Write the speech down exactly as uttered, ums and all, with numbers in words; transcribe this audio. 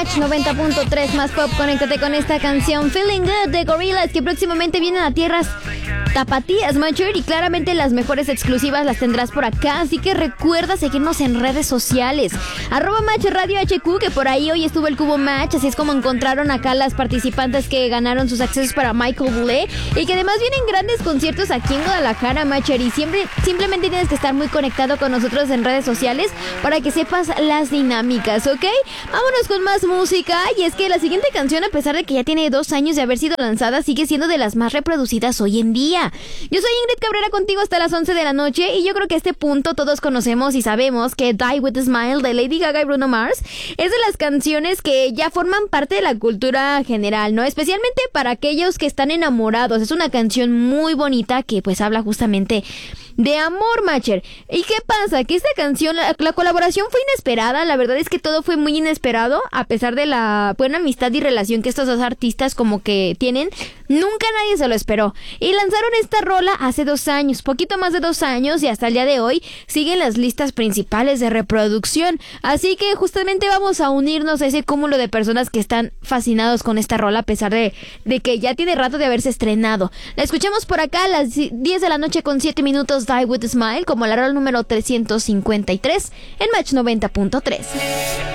Match noventa punto tres más pop. Conéctate con esta canción Feeling Good de Gorillaz, que próximamente vienen a tierras tapatías, Matcher, y claramente las mejores exclusivas las tendrás por acá, así que recuerda seguirnos en redes sociales, arroba Match Radio H Q, que por ahí hoy estuvo el Cubo Match, así es como encontraron acá las participantes que ganaron sus accesos para Michael Bublé, y que además vienen grandes conciertos aquí en Guadalajara, Matcher, y siempre, simplemente tienes que estar muy conectado con nosotros en redes sociales para que sepas las dinámicas, ¿ok? Vámonos con más música, y es que la siguiente canción, a pesar de que ya tiene dos años de haber sido lanzada, sigue siendo de las más reproducidas hoy en día. Yo soy Ingrid Cabrera contigo hasta las once de la noche, y yo creo que a este punto todos conocemos y sabemos que Die With A Smile de Lady Gaga y Bruno Mars es de las canciones que ya forman parte de la cultura general, ¿no? Especialmente para aquellos que están enamorados. Es una canción muy bonita que pues habla justamente de amor, Matcher. ¿Y qué pasa? Que esta canción, la, la colaboración fue inesperada. La verdad es que todo fue muy inesperado, a pesar de la buena amistad y relación que estos dos artistas como que tienen. Nunca nadie se lo esperó. Y lanzaron esta rola hace dos años, poquito más de dos años, y hasta el día de hoy siguen las listas principales de reproducción. Así que justamente vamos a unirnos a ese cúmulo de personas que están fascinados con esta rola, a pesar de, de que ya tiene rato de haberse estrenado. La escuchamos por acá a las diez de la noche con siete minutos, Die With A Smile, como la rola número trescientos cincuenta y tres en Match noventa punto tres.